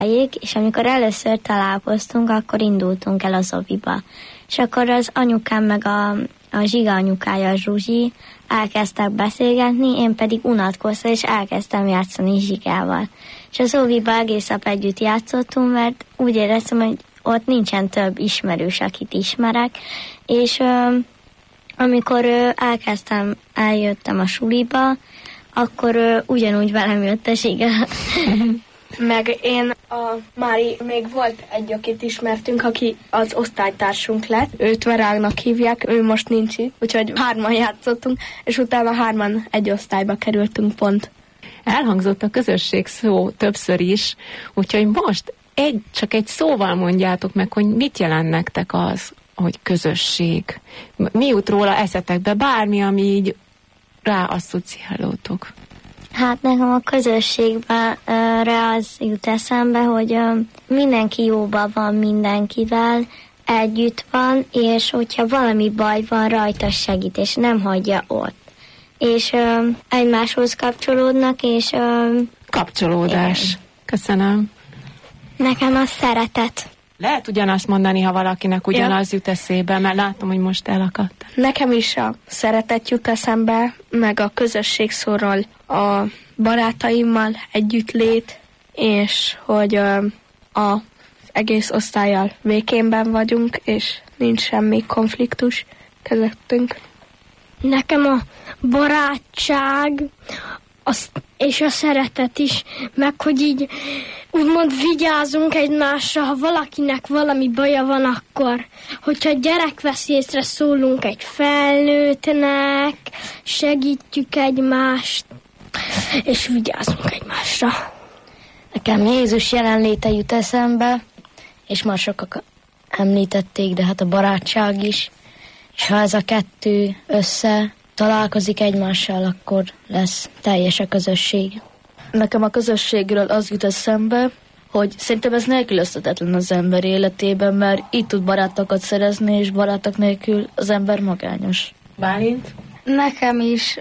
És amikor először találkoztunk, akkor indultunk el az oviba. És akkor az anyukám meg a Zsiga anyukája, a Zsuzsi elkezdtek beszélgetni, én pedig unatkoztam, és elkezdtem játszani Zsigával. És az oviba egész nap együtt játszottunk, mert úgy éreztem, hogy ott nincsen több ismerős, akit ismerek, és amikor eljöttem a suliba, akkor ugyanúgy velem jött a Zsiga. Meg én, a Mári, még volt egy, akit ismertünk, aki az osztálytársunk lett. Őt Verágnak hívják, ő most nincs itt, úgyhogy 3-an játszottunk, és utána 3-an egy osztályba kerültünk pont. Elhangzott a közösség szó többször is, úgyhogy most csak egy szóval mondjátok meg, hogy mit jelent nektek az, hogy közösség. Mi jut róla eszetekbe? Bármi, ami így ráasszociálótok. Hát nekem a közösségben az jut eszembe, hogy mindenki jóban van mindenkivel, együtt van, és hogyha valami baj van, rajta segít, és nem hagyja ott. És egymáshoz kapcsolódnak, és... Kapcsolódás. Igen. Köszönöm. Nekem a szeretet. Lehet ugyanazt mondani, ha valakinek ugyanaz jut eszébe, mert látom, hogy most elakadt. Nekem is a szeretet jut eszembe, meg a közösség szóról a barátaimmal együttlét, és hogy az egész osztállyal békénben vagyunk, és nincs semmi konfliktus közöttünk. Nekem a barátság és a szeretet is, meg hogy így úgymond vigyázunk egymásra, ha valakinek valami baja van, akkor hogyha gyerek vesz észre, szólunk egy felnőttnek, segítjük egymást, és vigyázunk egymásra. Nekem Jézus jelenléte jut eszembe, és már sokak említették, de hát a barátság is, és ha ez a kettő találkozik egymással, akkor lesz teljes a közösség. Nekem a közösségről az jut eszembe, hogy szerintem ez nélkülözhetetlen az ember életében, mert így tud barátokat szerezni, és barátok nélkül az ember magányos. Bálint? Nekem is,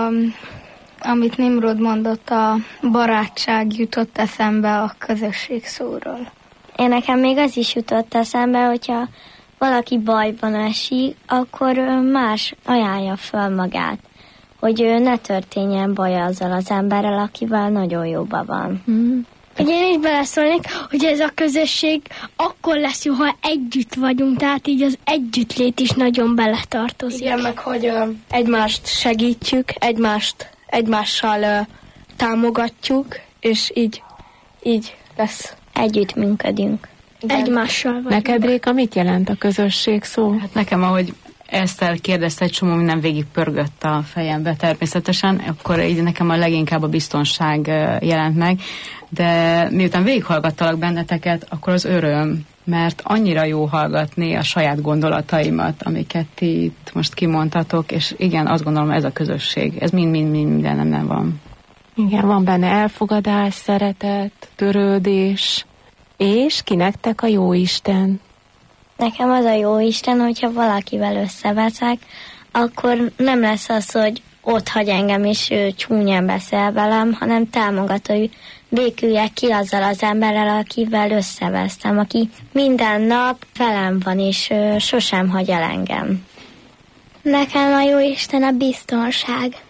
amit Nimrod mondott, a barátság jutott eszembe a közösség szóról. Nekem még az is jutott eszembe, hogyha valaki bajban esik, akkor más ajánlja fel magát, hogy ne történjen baj azzal az emberrel, akivel nagyon jóban van. Hogy én is beleszólnék, hogy ez a közösség akkor lesz jó, ha együtt vagyunk, tehát így az együttlét is nagyon beletartozik. Igen, meg hogy egymást segítjük, egymással támogatjuk, és így lesz. Együttműködünk. Egymással vagyunk. Neked, Réka, mit jelent a közösség szó? Hát nekem, ahogy Eszter kérdezte, egy csomó minden végig pörgött a fejembe természetesen, akkor így nekem a leginkább a biztonság jelent meg, de miután végighallgattalak benneteket, akkor az öröm, mert annyira jó hallgatni a saját gondolataimat, amiket ti itt most kimondtatok, és igen, azt gondolom, ez a közösség, ez mind mindenemben van. Igen, van benne elfogadás, szeretet, törődés, és ki nektek a Jóisten? Nekem az a Jóisten, hogyha valakivel összeveszek, akkor nem lesz az, hogy ott hagy engem, és ő csúnyán beszél velem, hanem támogató, hogy béküljek ki azzal az emberrel, akivel összevesztem, aki minden nap velem van, és sosem hagy el engem. Nekem a Jóisten a biztonság.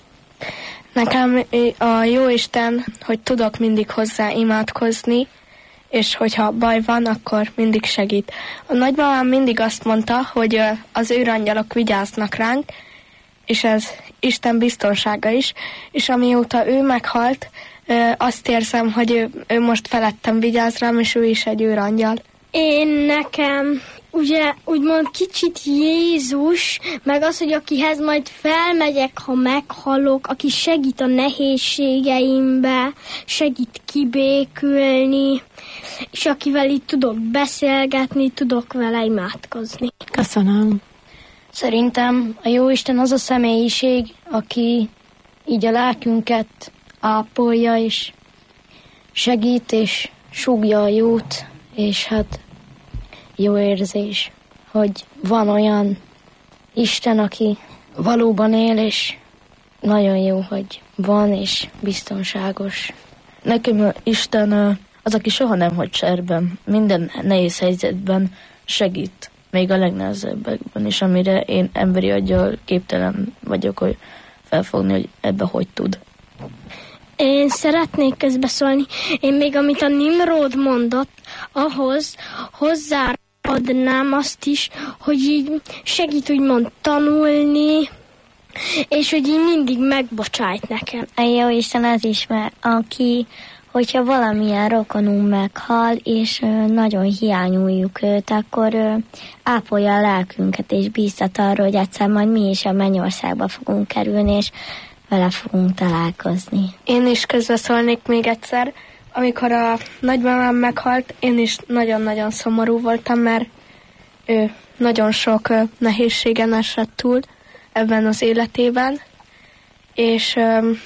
Nekem a Jóisten, hogy tudok mindig hozzá imádkozni, és hogyha baj van, akkor mindig segít. A nagymamám mindig azt mondta, hogy az őrangyalok vigyáznak ránk, és ez Isten biztonsága is, és amióta ő meghalt, azt érzem, hogy ő most felettem vigyáz rám, és ő is egy őrangyal. Én nekem, ugye, úgymond kicsit Jézus, meg az, hogy akihez majd felmegyek, ha meghalok, aki segít a nehézségeimbe, segít kibékülni, és akivel így tudok beszélgetni, tudok vele imádkozni. Köszönöm. Szerintem a Jóisten az a személyiség, aki így a lelkünket ápolja, és segít, és súgja a jót, és hát jó érzés, hogy van olyan Isten, aki valóban él, és nagyon jó, hogy van, és biztonságos. Nekem Isten az, aki soha nem hagy cserben, minden nehéz helyzetben segít, még a legnehezebbekben is, amire én emberi aggyal képtelen vagyok, hogy felfogni, hogy ebbe hogy tud. Én szeretnék közbeszólni. Én még, amit a Nimrod mondott, ahhoz hozzáadnám azt is, hogy így segít úgymond tanulni, és hogy így mindig megbocsájt nekem. A Jóisten az is, mert hogyha valamilyen rokonunk meghal, és nagyon hiányoljuk őt, akkor ápolja a lelkünket, és bíztat arra, hogy egyszer majd mi is a mennyországba fogunk kerülni, és vele fogunk találkozni. Én is közbeszólnék még egyszer. Amikor a nagymamám meghalt, én is nagyon-nagyon szomorú voltam, mert ő nagyon sok nehézségen esett túl ebben az életében, és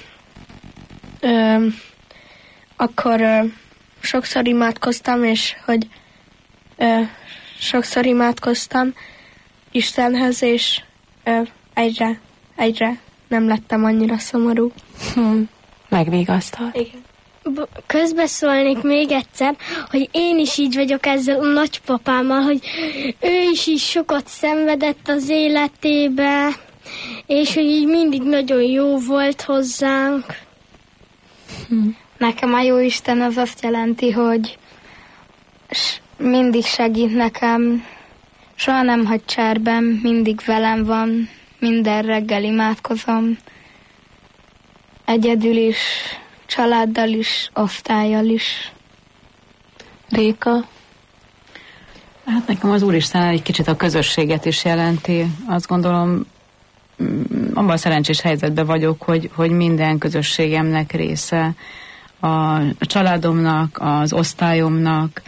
akkor sokszor imádkoztam, és hogy sokszor imádkoztam Istenhez, és egyre nem lettem annyira szomorú. Megvigasztal. Igen. Közbeszólnék még egyszer, hogy én is így vagyok ezzel a nagypapámmal, hogy ő is így sokat szenvedett az életébe, és hogy így mindig nagyon jó volt hozzánk. Nekem a Jóisten az azt jelenti, hogy mindig segít nekem, soha nem hagy cserben, mindig velem van, minden reggel imádkozom, egyedül is, családdal is, osztállyal is. Réka? Hát nekem az Úristen egy kicsit a közösséget is jelenti. Azt gondolom, abban a szerencsés helyzetben vagyok, hogy minden közösségemnek része. A családomnak, az osztályomnak,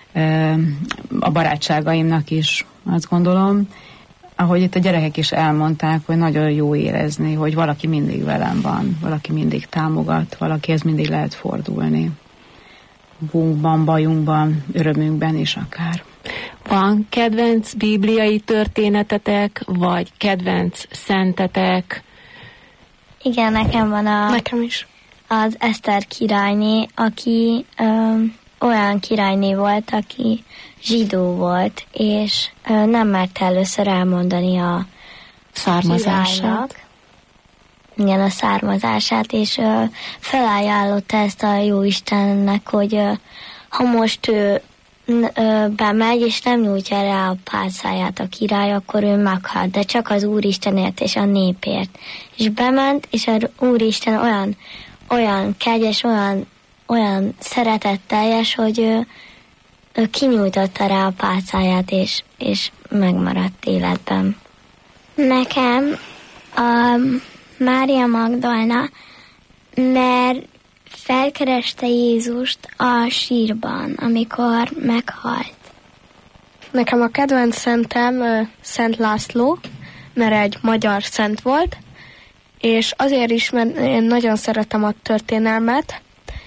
a barátságaimnak is, azt gondolom. Ahogy itt a gyerekek is elmondták, hogy nagyon jó érezni, hogy valaki mindig velem van, valaki mindig támogat, valakihez mindig lehet fordulni. Bunkban, bajunkban, örömünkben is akár. Van kedvenc bibliai történetetek, vagy kedvenc szentetek? Igen, nekem van Nekem is. az Eszter királyné, aki olyan királyné volt, aki zsidó volt, és nem merte először elmondani a Származását. Igen, a származását, és felajánlotta ezt a Jóistennek, hogy ha most ő bemegy, és nem nyújtja rá a pálcáját a király, akkor ő meghal, de csak az Úristenért és a népért. És bement, és az Úristen olyan kegyes, olyan szeretetteljes, hogy ő kinyújtotta rá a pálcáját, és megmaradt életben. Nekem a Mária Magdalna, mert felkereste Jézust a sírban, amikor meghalt. Nekem a kedvenc szentem Szent László, mert egy magyar szent volt, és azért is, mert én nagyon szeretem a történelmet,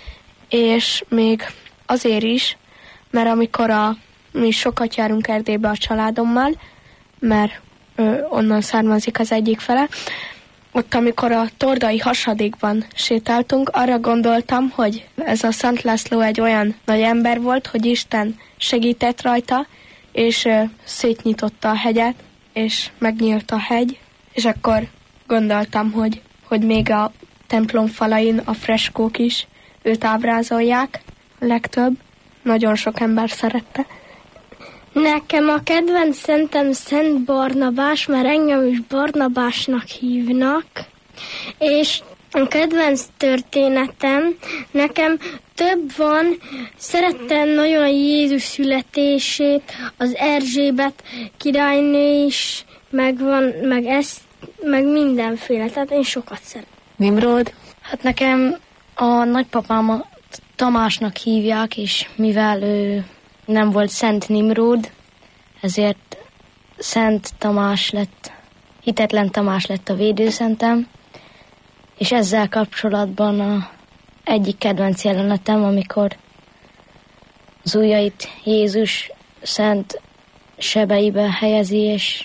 és még azért is, mert amikor mi sokat járunk Erdélybe a családommal, mert onnan származik az egyik fele, ott, amikor a Tordai hasadékban sétáltunk, arra gondoltam, hogy ez a Szent László egy olyan nagy ember volt, hogy Isten segített rajta, és szétnyitotta a hegyet, és megnyílt a hegy, és akkor gondoltam, hogy még a templom falain a freskók is őt ábrázolják, a legtöbb. Nagyon sok ember szerette. Nekem a kedvenc szentem Szent Barnabás, mert engem is Barnabásnak hívnak, és a kedvenc történetem nekem több van, szerettem nagyon Jézus születését, az Erzsébet királynő is, meg mindenféle, tehát én sokat szeretem. Nimrod? Hát nekem a nagypapámat Tamásnak hívják, és mivel ő nem volt Szent Nimród, ezért Szent Tamás lett, hitetlen Tamás lett a védőszentem, és ezzel kapcsolatban a egyik kedvenc jelenetem, amikor az ujjait Jézus szent sebeibe helyezi, és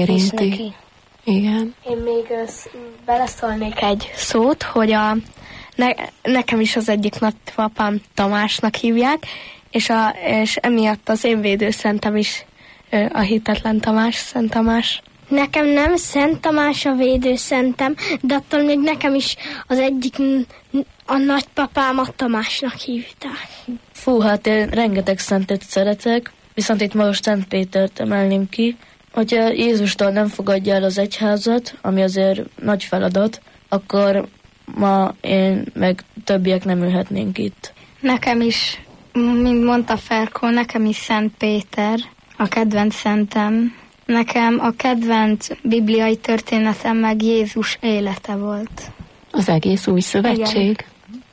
Megérinti. Igen. Én még beleszólnék egy szót, hogy nekem is az egyik nagypapám Tamásnak hívják, és emiatt az én védőszentem is a hitetlen Tamás, Szent Tamás. Nekem nem Szent Tamás a védőszentem, de attól még nekem is az egyik a nagypapámat Tamásnak hívták. Fú, hát én rengeteg szentet szeretek, viszont itt most Szent Pétert emelném ki. Hogyha Jézustól nem fogadja el az egyházat, ami azért nagy feladat, akkor ma én meg többiek nem ülhetnénk itt. Nekem is, mint mondta Ferkó, nekem is Szent Péter, a kedvenc szentem. Nekem a kedvenc bibliai történetem meg Jézus élete volt. Az egész új szövetség. Igen.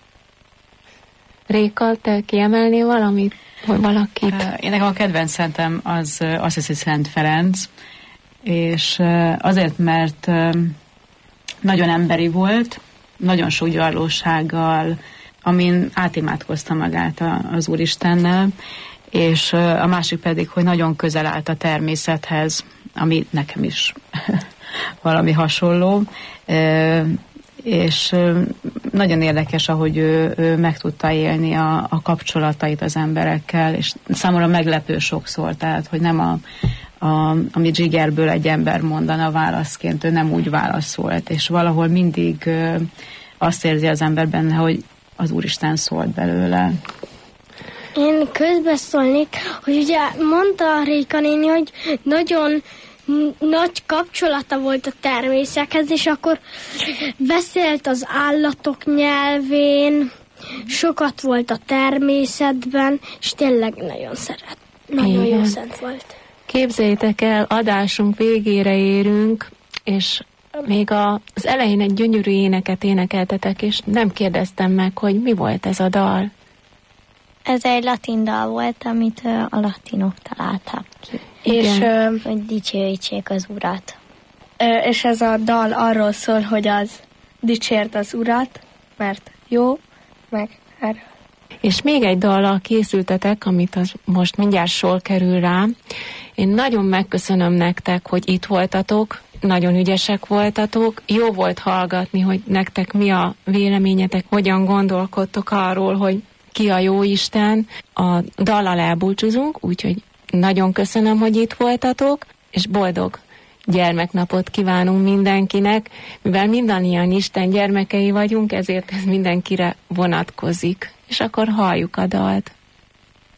Réka, te kiemelnél valamit? Vagy valakit? Én nekem a kedvenc szentem az azt hiszem Szent Ferenc, és azért, mert nagyon emberi volt, nagyon sok gyarlósággal, amin átimádkozta magát az Úristennel, és a másik pedig, hogy nagyon közel állt a természethez, ami nekem is valami hasonló, és nagyon érdekes, ahogy ő meg tudta élni a kapcsolatait az emberekkel, és számomra meglepő sokszor, tehát, hogy nem amit zsigerből egy ember mondana válaszként, ő nem úgy válaszolt, és valahol mindig azt érzi az ember benne, hogy az Úristen szólt belőle. Én közbeszólnék, hogy ugye mondta a Réka néni, hogy nagyon nagy kapcsolata volt a természethez, és akkor beszélt az állatok nyelvén, sokat volt a természetben, és tényleg nagyon nagyon jó szent volt. Képzeljétek el, adásunk végére érünk, és még az elején egy gyönyörű éneket énekeltetek, és nem kérdeztem meg, hogy mi volt ez a dal. Ez egy latin dal volt, amit a latinok találtak ki. És hogy dicsőítsék az Urat. És ez a dal arról szól, hogy az dicsérd az Urat, mert jó, meg erről. És még egy dallal készültetek, amit most mindjárt sor kerül rá. Én nagyon megköszönöm nektek, hogy itt voltatok, nagyon ügyesek voltatok. Jó volt hallgatni, hogy nektek mi a véleményetek, hogyan gondolkodtok arról, hogy ki a jó Isten. A dallal elbúcsúzunk, úgyhogy nagyon köszönöm, hogy itt voltatok, és boldog gyermeknapot kívánunk mindenkinek. Mivel mindannyian Isten gyermekei vagyunk, ezért ez mindenkire vonatkozik. És akkor halljuk a dalt.